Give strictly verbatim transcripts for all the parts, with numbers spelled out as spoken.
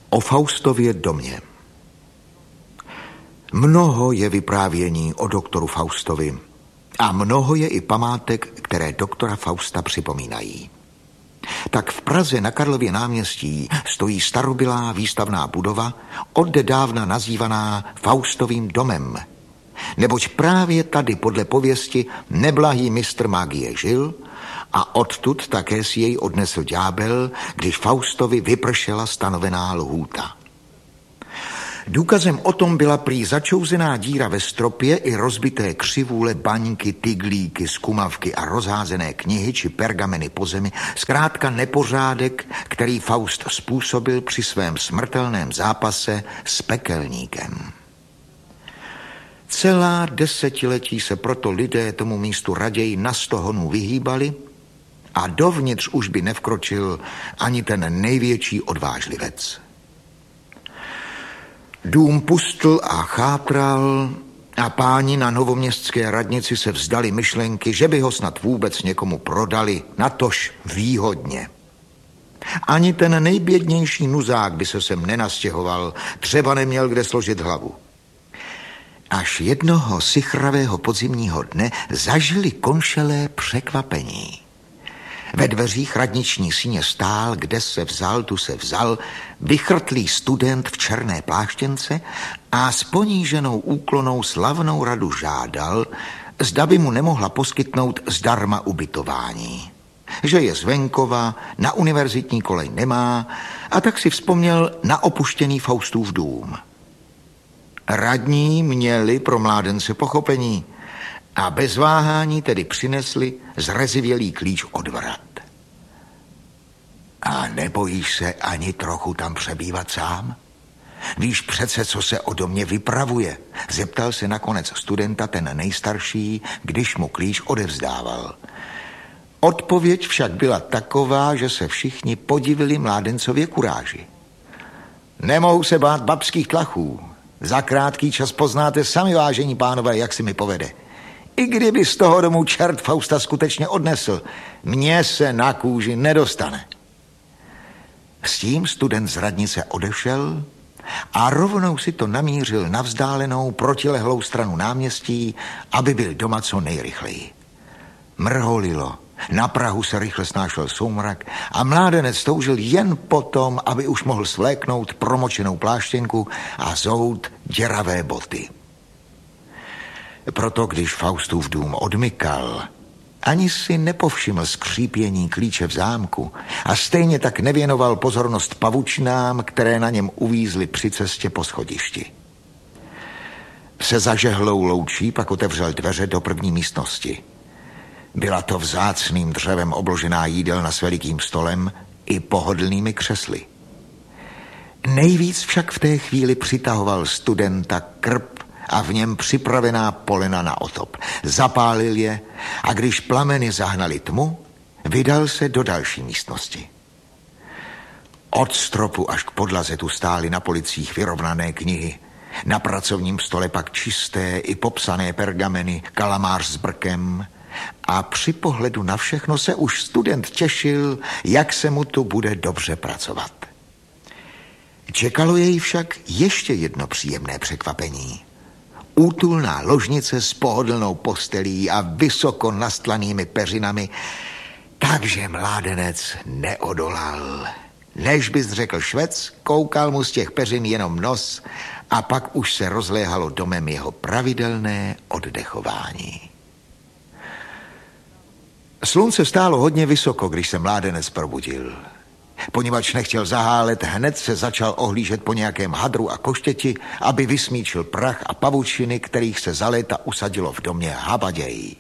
O Faustově domě. Mnoho je vyprávění o doktoru Faustovi a mnoho je i památek, které doktora Fausta připomínají. Tak v Praze na Karlově náměstí stojí starobylá výstavná budova, oddávna nazývaná Faustovým domem. Neboť právě tady podle pověsti neblahý mistr magie žil a odtud také si jej odnesl ďábel, když Faustovi vypršela stanovená lhůta. Důkazem o tom byla prý začouzená díra ve stropě i rozbité křivůle, baňky, tyglíky, skumavky a rozházené knihy či pergameny po zemi, zkrátka nepořádek, který Faust způsobil při svém smrtelném zápase s pekelníkem. Celá desetiletí se proto lidé tomu místu raději na sto honů vyhýbali a dovnitř už by nevkročil ani ten největší odvážlivec. Dům pustl a chátral a páni na novoměstské radnici se vzdali myšlenky, že by ho snad vůbec někomu prodali, natož výhodně. Ani ten nejbědnější nuzák by se sem nenastěhoval, třeba neměl kde složit hlavu. Až jednoho sichravého podzimního dne zažili konšelé překvapení. Ve dveřích radniční síně stál, kde se vzal, tu se vzal, vychrtlý student v černé pláštěnce a s poníženou úklonou slavnou radu žádal, zda by mu nemohla poskytnout zdarma ubytování. Že je z venkova, na univerzitní kolej nemá a tak si vzpomněl na opuštěný Faustův dům. Radní měli pro mládence pochopení a bez váhání tedy přinesli zrezivělý klíč od vrat. A nebojíš se ani trochu tam přebývat sám? Víš přece, co se o domě vypravuje, zeptal se nakonec studenta ten nejstarší, když mu klíč odevzdával. Odpověď však byla taková, že se všichni podivili mládencově kuráži. Nemohu se bát babských tlachů. Za krátký čas poznáte sami, vážení pánové, jak si mi povede. I kdyby z toho domu čert Fausta skutečně odnesl, mně se na kůži nedostane. S tím student z radnice odešel a rovnou si to namířil na vzdálenou protilehlou stranu náměstí, aby byl doma co nejrychleji. Mrholilo, na prahu se rychle snášel soumrak a mládenec toužil jen potom, aby už mohl svléknout promočenou pláštěnku a zout děravé boty. Proto, když Faustův dům odmykal, ani si nepovšiml skřípění klíče v zámku a stejně tak nevěnoval pozornost pavučinám, které na něm uvízly při cestě po schodišti. Se zažehlou loučí pak otevřel dveře do první místnosti. Byla to vzácným dřevem obložená jídelna s velikým stolem i pohodlnými křesly. Nejvíc však v té chvíli přitahoval studenta krb a v něm připravená polena na otop. Zapálil je a když plameny zahnali tmu, vydal se do další místnosti. Od stropu až k podlaze tu stály na policích vyrovnané knihy. Na pracovním stole pak čisté i popsané pergameny, kalamář s brkem a při pohledu na všechno se už student těšil, jak se mu tu bude dobře pracovat. Čekalo jej však ještě jedno příjemné překvapení. Útulná ložnice s pohodlnou postelí a vysoko nastlanými peřinami, takže mládenec neodolal. Než bys řekl švec, koukal mu z těch peřin jenom nos a pak už se rozléhalo domem jeho pravidelné oddechování. Slunce stálo hodně vysoko, když se mládenec probudil. Poněvadž nechtěl zahálet, hned se začal ohlížet po nějakém hadru a koštěti, aby vysmíčil prach a pavučiny, kterých se za léta usadilo v domě habaději.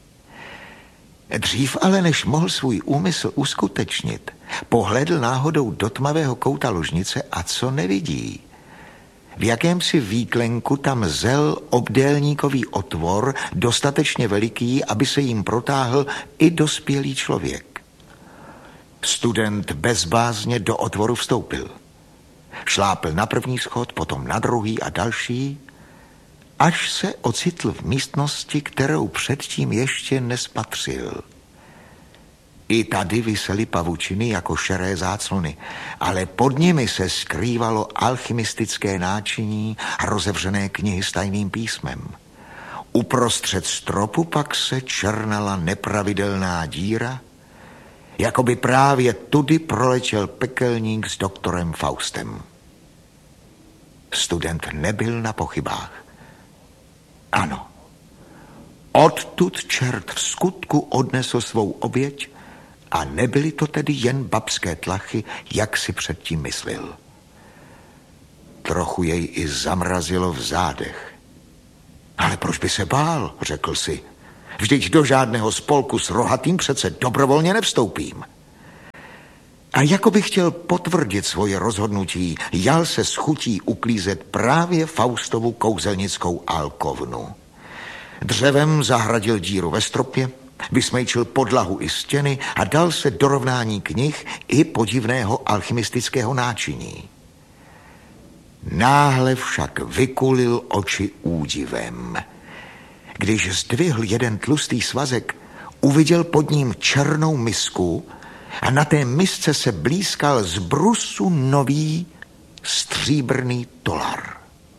Dřív ale, než mohl svůj úmysl uskutečnit, pohledl náhodou do tmavého kouta ložnice a co nevidí. V jakémsi výklenku tam zel obdélníkový otvor, dostatečně veliký, aby se jim protáhl i dospělý člověk. Student bezbázně do otvoru vstoupil. Šlápl na první schod, potom na druhý a další, až se ocitl v místnosti, kterou předtím ještě nespatřil. I tady visely pavučiny jako šeré záclony, ale pod nimi se skrývalo alchymistické náčiní a rozevřené knihy s tajným písmem. Uprostřed stropu pak se černala nepravidelná díra, jako by právě tudy proletěl pekelník s doktorem Faustem. Student nebyl na pochybách. Ano, odtud čert v skutku odnesl svou oběť a nebyly to tedy jen babské tlachy, jak si předtím myslel. Trochu jej i zamrazilo v zádech. Ale proč by se bál, řekl si. Vždyť do žádného spolku s rohatým přece dobrovolně nevstoupím. A jako by chtěl potvrdit svoje rozhodnutí, jal se s chutí uklízet právě Faustovu kouzelnickou alkovnu. Dřevem zahradil díru ve stropě, vysmejčil podlahu i stěny a dal se do rovnání knih i podivného alchymistického náčiní. Náhle však vykulil oči údivem. Když zdvihl jeden tlustý svazek, uviděl pod ním černou misku a na té misce se blízkal z brusu nový stříbrný tolar.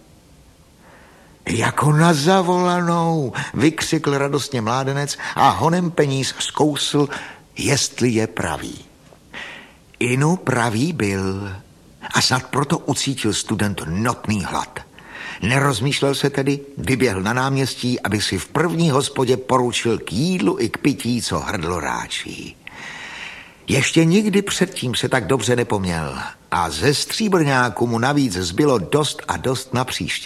Jako na zavolanou, vykřikl radostně mládenec a honem peníz zkousl, jestli je pravý. Inu pravý byl a snad proto ucítil student notný hlad. Nerozmýšlel se tedy, vyběhl na náměstí, aby si v první hospodě poručil k jídlu i k pití, co hrdlo ráčí. Ještě nikdy předtím se tak dobře nepoměl a ze stříbrňáku mu navíc zbylo dost a dost na příště.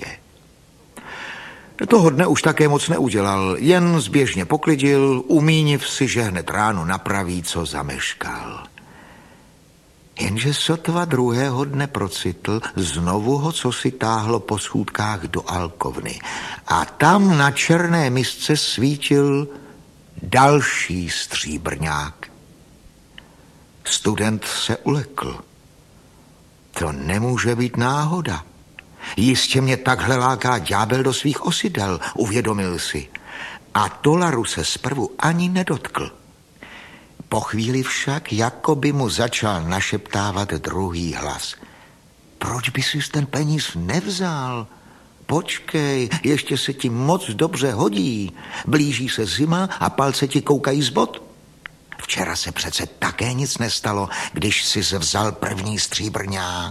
Toho dne už také moc neudělal, jen zběžně poklidil, umíniv si, že hned ráno napraví, co zameškal. Jenže sotva druhého dne procitl, znovu ho cosi táhlo po schůdkách do alkovny a tam na černé misce svítil další stříbrňák. Student se ulekl. To nemůže být náhoda. Jistě mě takhle láká ďábel do svých osidel, uvědomil si. A tolaru se zprvu ani nedotkl. Po chvíli však, jako by mu začal našeptávat druhý hlas. Proč by si ten peníz nevzal? Počkej, ještě se ti moc dobře hodí. Blíží se zima a palce ti koukají z bod. Včera se přece také nic nestalo, když jsi vzal první stříbrňák.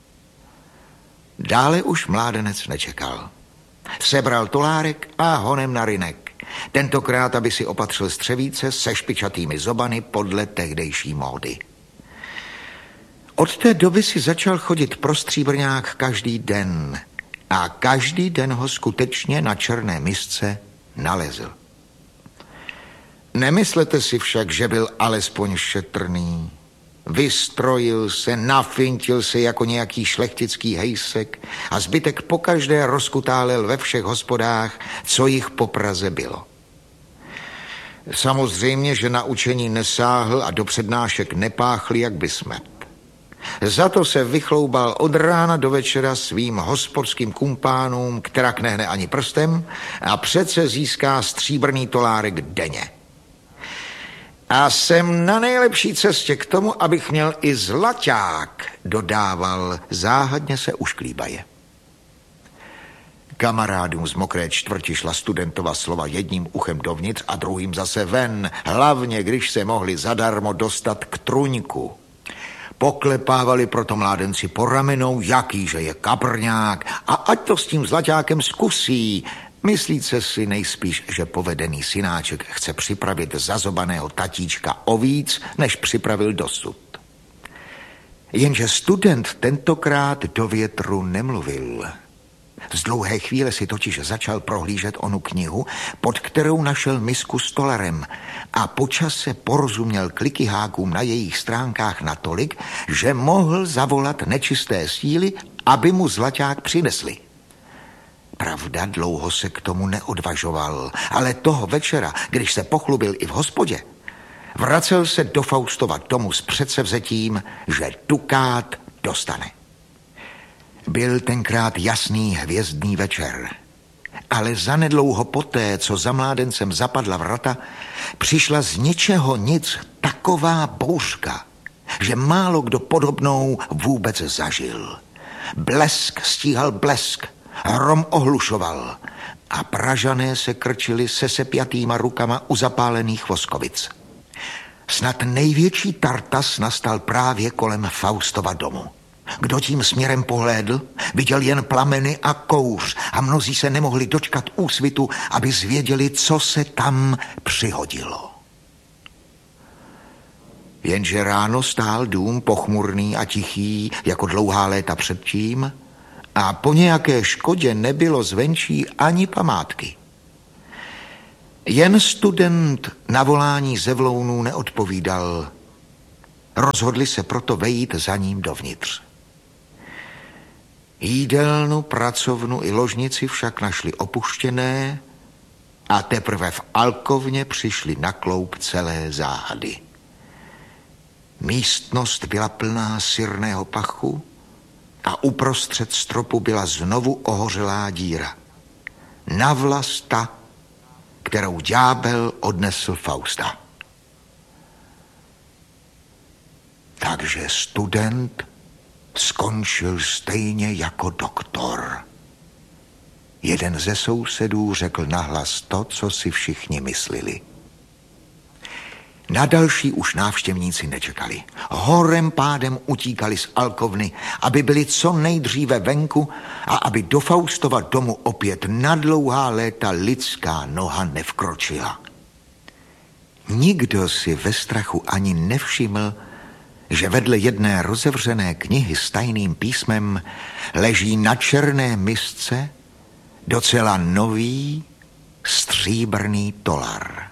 Dále už mládenec nečekal. Sebral tolárek a honem na rynek. Tentokrát, aby si opatřil střevíce se špičatými zobany podle tehdejší módy. Od té doby si začal chodit pro stříbrňák každý den a každý den ho skutečně na černé misce nalezl. Nemyslete si však, že byl alespoň šetrný. Vystrojil se, nafintil se jako nějaký šlechtický hejsek a zbytek pokaždé rozkutálel ve všech hospodách, co jich po Praze bylo. Samozřejmě, že na učení nesáhl a do přednášek nepáchl, jak by smet. Za to se vychloubal od rána do večera svým hospodským kumpánům, kterak nehne ani prstem a přece získá stříbrný tolárek denně. A jsem na nejlepší cestě k tomu, abych měl i zlaťák, dodával, záhadně se ušklíbaje. Kamarádům z mokré čtvrti šla studentova slova jedním uchem dovnitř a druhým zase ven, hlavně když se mohli zadarmo dostat k truňku. Poklepávali proto mládenci po ramenou, jakýže je kabrňák a ať to s tím zlaťákem zkusí. Myslíce si nejspíš, že povedený synáček chce připravit zazobaného tatíčka o víc, než připravil dosud. Jenže student tentokrát do větru nemluvil. Z dlouhé chvíle si totiž začal prohlížet onu knihu, pod kterou našel misku s tolarem a počas se porozuměl klikyhákům na jejich stránkách natolik, že mohl zavolat nečisté síly, aby mu zlaťák přinesli. Pravda, dlouho se k tomu neodvažoval, ale toho večera, když se pochlubil i v hospodě, vracel se do Faustova domu s předsevzetím, že dukát dostane. Byl tenkrát jasný hvězdný večer Ale zanedlouho poté, co za mládencem zapadla vrata, přišla z ničeho nic taková bouřka, že málo kdo podobnou vůbec zažil. Blesk stíhal blesk, hrom ohlušoval a Pražané se krčili se sepjatýma rukama u zapálených voskovic. Snad největší tartas nastal právě kolem Faustova domu. Kdo tím směrem pohlédl, viděl jen plameny a kouř a mnozí se nemohli dočkat úsvitu, aby zvěděli, co se tam přihodilo. Jenže ráno stál dům pochmurný a tichý, jako dlouhá léta předtím, a po nějaké škodě nebylo zvenčí ani památky. Jen student na volání ze Vlounů neodpovídal. Rozhodli se proto vejít za ním dovnitř. Jídelnu, pracovnu i ložnici však našli opuštěné a teprve v alkovně přišli na kloup celé záhady. Místnost byla plná syrného pachu a uprostřed stropu byla znovu ohořelá díra. Navlas ta, kterou ďábel odnesl Fausta. Takže student skončil stejně jako doktor. Jeden ze sousedů řekl nahlas to, co si všichni mysleli. Na další už návštěvníci nečekali. Horem pádem utíkali z alkovny, aby byli co nejdříve venku a aby do Faustova domu opět na dlouhá léta lidská noha nevkročila. Nikdo si ve strachu ani nevšiml, že vedle jedné rozevřené knihy s tajným písmem leží na černé misce docela nový stříbrný tolar.